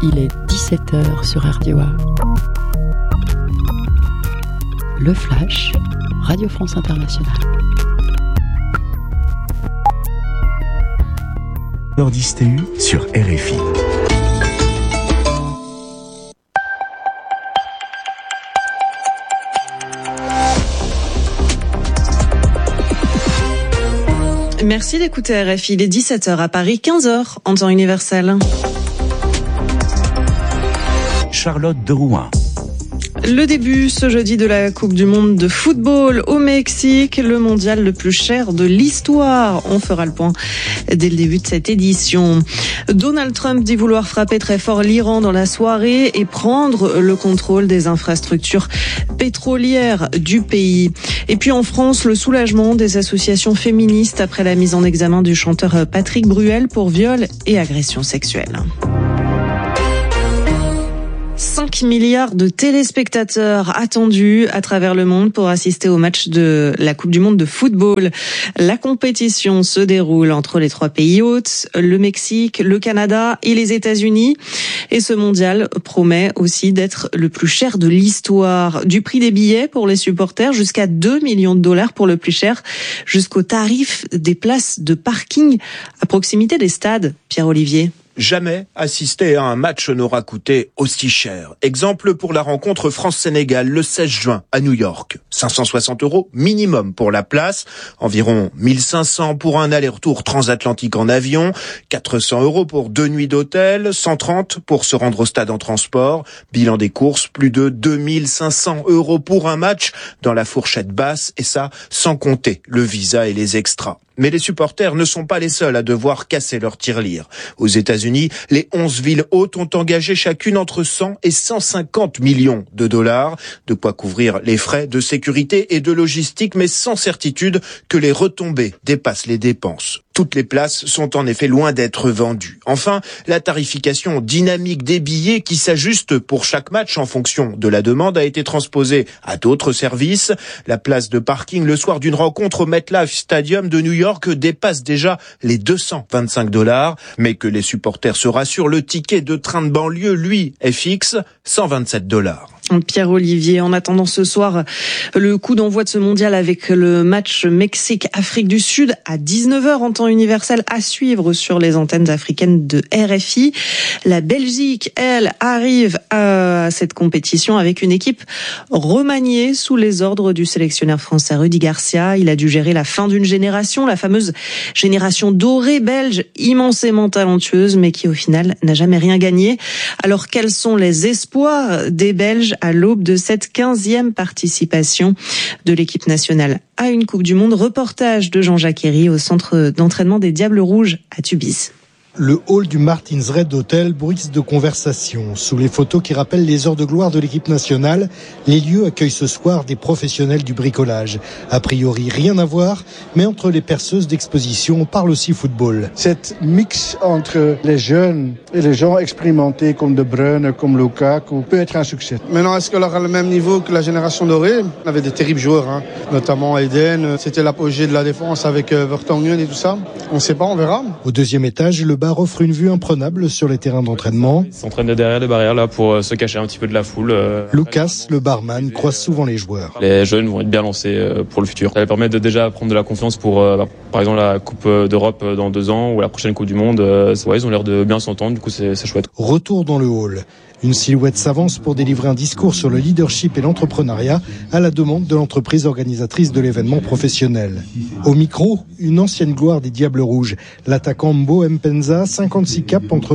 Il est 17h sur RDOA. Le Flash, Radio France Internationale. Nordiste TU sur RFI. Merci d'écouter RFI. Il est 17h à Paris, 15h en temps universel. Charlotte de Rouen. Le début ce jeudi de la Coupe du Monde de football au Mexique, le mondial le plus cher de l'histoire. On fera le point dès le début de cette édition. Donald Trump dit vouloir frapper très fort l'Iran dans la soirée et prendre le contrôle des infrastructures pétrolières du pays. Et puis en France, le soulagement des associations féministes après la mise en examen du chanteur Patrick Bruel pour viol et agression sexuelle. 5 milliards de téléspectateurs attendus à travers le monde pour assister au match de la Coupe du Monde de football. La compétition se déroule entre les 3 pays hôtes, le Mexique, le Canada et les États-Unis. Et ce mondial promet aussi d'être le plus cher de l'histoire. Du prix des billets pour les supporters jusqu'à 2 millions de dollars pour le plus cher, jusqu'au tarif des places de parking à proximité des stades. Pierre-Olivier. Jamais assister à un match n'aura coûté aussi cher. Exemple pour la rencontre France-Sénégal le 16 juin à New York. 560 € minimum pour la place, environ 1500 pour un aller-retour transatlantique en avion, 400 € pour 2 nuits d'hôtel, 130 pour se rendre au stade en transport. Bilan des courses, plus de 2500 € pour un match dans la fourchette basse, et ça sans compter le visa et les extras. Mais les supporters ne sont pas les seuls à devoir casser leur tirelire. Aux États-Unis, les 11 villes hôtes ont engagé chacune entre 100 et 150 millions de dollars. De quoi couvrir les frais de sécurité et de logistique, mais sans certitude que les retombées dépassent les dépenses. Toutes les places sont en effet loin d'être vendues. Enfin, la tarification dynamique des billets qui s'ajuste pour chaque match en fonction de la demande a été transposée à d'autres services. La place de parking le soir d'une rencontre au MetLife Stadium de New York dépasse déjà les 225 $. Mais que les supporters se rassurent, le ticket de train de banlieue, lui, est fixe, 127 $. Pierre-Olivier, en attendant ce soir, le coup d'envoi de ce mondial avec le match Mexique-Afrique du Sud à 19h en temps universel à suivre sur les antennes africaines de RFI. La Belgique, elle, arrive à cette compétition avec une équipe remaniée sous les ordres du sélectionneur français Rudi Garcia. Il a dû gérer la fin d'une génération, la fameuse génération dorée belge, immensément talentueuse, mais qui au final n'a jamais rien gagné. Alors quels sont les espoirs des Belges à l'aube de cette 15e participation de l'équipe nationale à une Coupe du Monde? Reportage de Jean-Jacques Herry au centre d'entraînement des Diables Rouges à Tubize. Le hall du Martins Red Hotel bruisse de conversation. Sous les photos qui rappellent les heures de gloire de l'équipe nationale, les lieux accueillent ce soir des professionnels du bricolage. A priori, rien à voir, mais entre les perceuses d'exposition, on parle aussi football. Cette mix entre les jeunes et les gens expérimentés comme De Bruyne, comme Lukaku, peut être un succès. Maintenant, est-ce qu'elle aura le même niveau que la génération dorée? On avait des terribles joueurs, notamment Eden. C'était l'apogée de la défense avec Vertonghen et tout ça. On ne sait pas, on verra. Au deuxième étage, le bar offre une vue imprenable sur les terrains d'entraînement. Ils s'entraînent derrière les barrières là pour se cacher un petit peu de la foule. Lucas, le barman, croise souvent les joueurs. Les jeunes vont être bien lancés pour le futur. Ça va permettre de déjà prendre de la confiance pour, par exemple, la Coupe d'Europe dans 2 ans ou la prochaine Coupe du Monde. Ils ont l'air de bien s'entendre, du coup c'est chouette. Retour dans le hall. Une silhouette s'avance pour délivrer un discours sur le leadership et l'entrepreneuriat à la demande de l'entreprise organisatrice de l'événement professionnel. Au micro, une ancienne gloire des Diables Rouges, l'attaquant Mbo Mpenza, 56 caps entre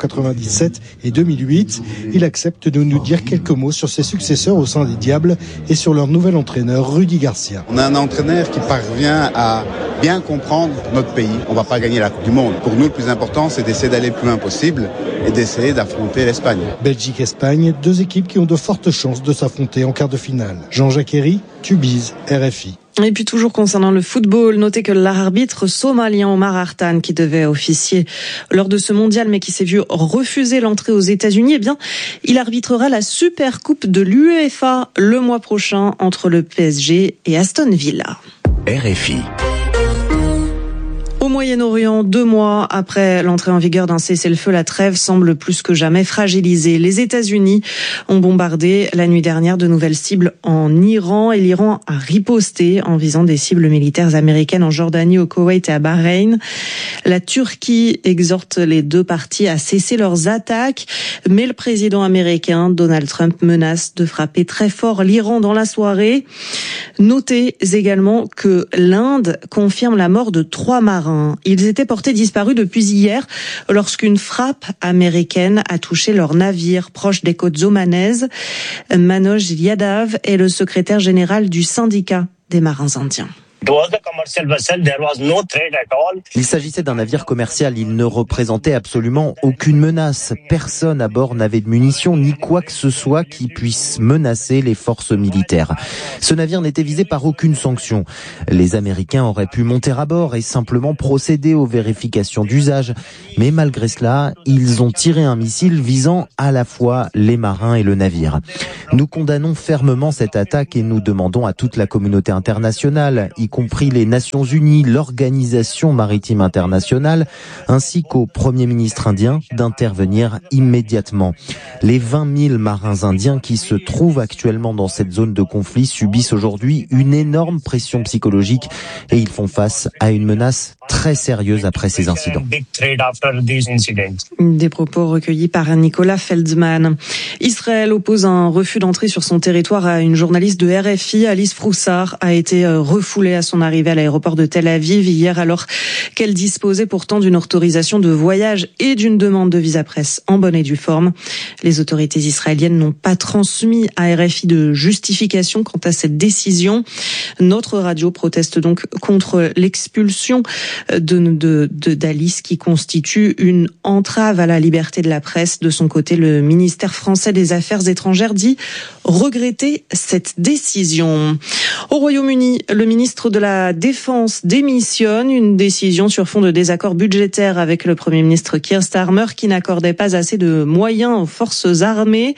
1997 et 2008. Il accepte de nous dire quelques mots sur ses successeurs au sein des Diables et sur leur nouvel entraîneur, Rudi Garcia. On a un entraîneur qui parvient à bien comprendre notre pays. On ne va pas gagner la Coupe du Monde. Pour nous, le plus important, c'est d'essayer d'aller le plus loin possible et d'essayer d'affronter l'Espagne. Belgique-Espagne, 2 équipes qui ont de fortes chances de s'affronter en quart de finale. Jean-Jacques Herry, Tubize, RFI. Et puis toujours concernant le football, notez que l'arbitre somalien Omar Artan, qui devait officier lors de ce mondial mais qui s'est vu refuser l'entrée aux États-Unis, il arbitrera la Super Coupe de l'UEFA le mois prochain entre le PSG et Aston Villa. RFI. Au Moyen-Orient, 2 mois après l'entrée en vigueur d'un cessez-le-feu, la trêve semble plus que jamais fragilisée. Les États-Unis ont bombardé la nuit dernière de nouvelles cibles en Iran et l'Iran a riposté en visant des cibles militaires américaines en Jordanie, au Koweït et à Bahreïn. La Turquie exhorte les deux parties à cesser leurs attaques, mais le président américain Donald Trump menace de frapper très fort l'Iran dans la soirée. Notez également que l'Inde confirme la mort de 3 marins. Ils étaient portés disparus depuis hier lorsqu'une frappe américaine a touché leur navire proche des côtes omanaises. Manoj Yadav est le secrétaire général du syndicat des marins indiens. Il s'agissait d'un navire commercial, il ne représentait absolument aucune menace. Personne à bord n'avait de munitions ni quoi que ce soit qui puisse menacer les forces militaires. Ce navire n'était visé par aucune sanction. Les Américains auraient pu monter à bord et simplement procéder aux vérifications d'usage. Mais malgré cela, ils ont tiré un missile visant à la fois les marins et le navire. Nous condamnons fermement cette attaque et nous demandons à toute la communauté internationale, y compris les Nations Unies, l'Organisation maritime internationale, ainsi qu'au Premier ministre indien d'intervenir immédiatement. Les 20 000 marins indiens qui se trouvent actuellement dans cette zone de conflit subissent aujourd'hui une énorme pression psychologique et ils font face à une menace très sérieuse après ces incidents. Des propos recueillis par Nicolas Feldman. Israël oppose un refus d'entrée sur son territoire à une journaliste de RFI. Alice Froussard a été refoulée à son arrivée à l'aéroport de Tel Aviv hier alors qu'elle disposait pourtant d'une autorisation de voyage et d'une demande de visa presse en bonne et due forme. Les autorités israéliennes n'ont pas transmis à RFI de justification quant à cette décision. Notre radio proteste donc contre l'expulsion d'Alice qui constitue une entrave à la liberté de la presse. De son côté, le ministère français des Affaires étrangères dit regretter cette décision. Au Royaume-Uni, le ministre de la Défense démissionne, une décision sur fond de désaccord budgétaire avec le Premier ministre Keir Starmer qui n'accordait pas assez de moyens aux forces armées.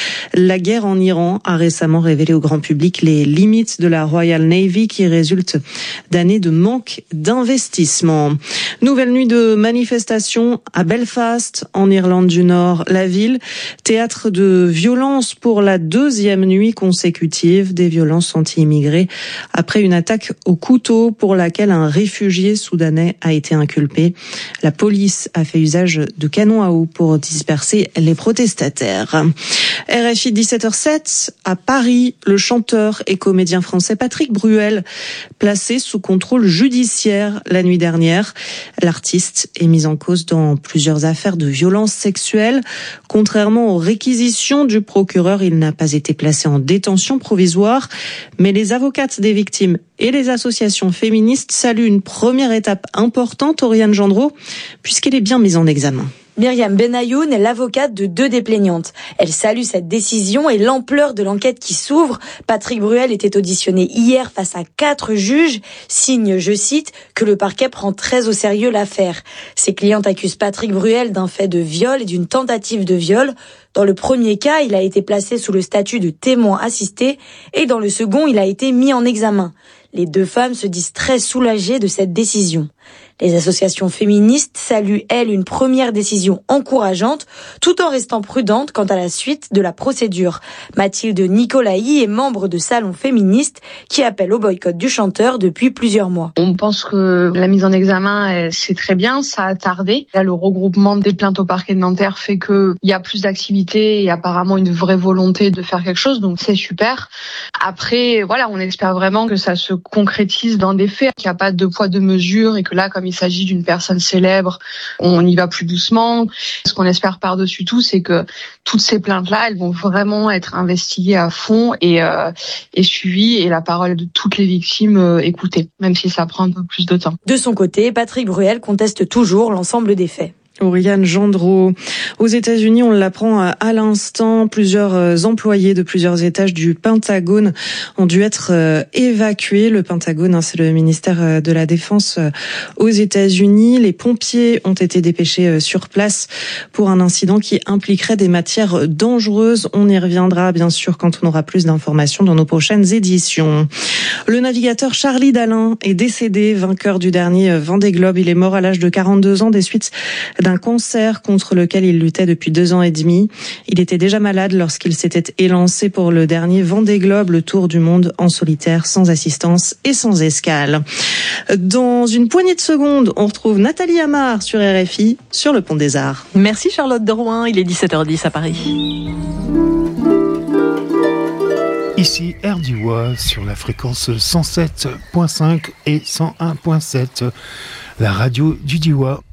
La guerre en Iran a récemment révélé au grand public les limites de la Royal Navy qui résultent d'années de manque d'investissement. Nouvelle nuit de manifestation à Belfast, en Irlande du Nord. La ville, théâtre de violences pour la 2e nuit consécutive, des violences anti-immigrés après une attaque au couteau pour laquelle un réfugié soudanais a été inculpé. La police a fait usage de canons à eau pour disperser les protestataires. RFI 17h07, à Paris, le chanteur et comédien français Patrick Bruel, placé sous contrôle judiciaire la nuit dernière. L'artiste est mis en cause dans plusieurs affaires de violences sexuelles. Contrairement aux réquisitions du procureur, il n'a pas été placé en détention provisoire. Mais les avocates des victimes et les associations féministes saluent une première étape importante, Oriane Gendreau, puisqu'elle est bien mise en examen. Myriam Benayoun est l'avocate de 2 des plaignantes. Elle salue cette décision et l'ampleur de l'enquête qui s'ouvre. Patrick Bruel était auditionné hier face à 4 juges, signe, je cite, que le parquet prend très au sérieux l'affaire. Ses clientes accusent Patrick Bruel d'un fait de viol et d'une tentative de viol. Dans le premier cas, il a été placé sous le statut de témoin assisté et dans le second, il a été mis en examen. Les 2 femmes se disent très soulagées de cette décision. Les associations féministes saluent, elles, une première décision encourageante, tout en restant prudentes quant à la suite de la procédure. Mathilde Nicolaï est membre de Salon Féministe qui appelle au boycott du chanteur depuis plusieurs mois. On pense que la mise en examen, c'est très bien, ça a tardé. Là, le regroupement des plaintes au parquet de Nanterre fait qu'il y a plus d'activité et apparemment une vraie volonté de faire quelque chose, donc c'est super. Après, voilà, on espère vraiment que ça se concrétise dans des faits, qu'il n'y a pas de poids, de mesure et que là, comme il s'agit d'une personne célèbre, on y va plus doucement. Ce qu'on espère par-dessus tout, c'est que toutes ces plaintes-là, elles vont vraiment être investiguées à fond et suivies et la parole de toutes les victimes écoutée, même si ça prend un peu plus de temps. De son côté, Patrick Bruel conteste toujours l'ensemble des faits. Oriane Gendreau. Aux États-Unis, on l'apprend à l'instant, plusieurs employés de plusieurs étages du Pentagone ont dû être évacués. Le Pentagone, c'est le ministère de la Défense aux États-Unis. Les pompiers ont été dépêchés sur place pour un incident qui impliquerait des matières dangereuses. On y reviendra bien sûr quand on aura plus d'informations dans nos prochaines éditions. Le navigateur Charlie Dalin est décédé, vainqueur du dernier Vendée Globe. Il est mort à l'âge de 42 ans des suites d'un cancer contre lequel il luttait depuis 2 ans et demi. Il était déjà malade lorsqu'il s'était élancé pour le dernier Vendée Globe, le tour du monde en solitaire, sans assistance et sans escale. Dans une poignée de secondes, on retrouve Nathalie Amar sur RFI, sur le Pont des Arts. Merci Charlotte de Rouen, il est 17h10 à Paris. Ici RDIWA sur la fréquence 107.5 et 101.7, la radio du Diois.